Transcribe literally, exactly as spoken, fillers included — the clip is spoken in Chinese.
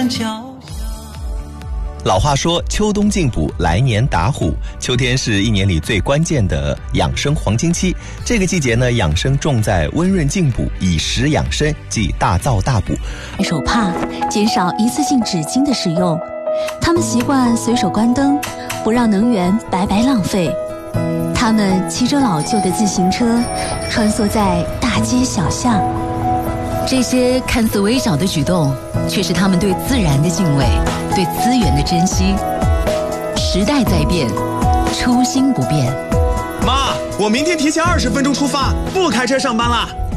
山脚。 老话说秋冬进补，来年打虎。秋天是一年里最关键的养生黄金期，这个季节呢，养生重在温润进补，以食养生，即大燥大补。 手帕，减少一次性纸巾的使用。他们习惯随手关灯，不让能源白白浪费。他们骑着老旧的自行车，穿梭在大街小巷。 这些看似微小的举动，却是他们对自然的敬畏，对资源的珍惜。时代在变，初心不变。 妈，我明天提前二十分钟出发，不开车上班啦。